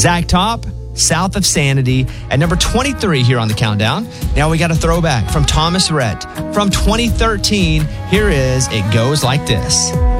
Zach Top, South of Sanity, at number 23 here on the countdown. Now we got a throwback from Thomas Rhett. From 2013, here is It Goes Like This.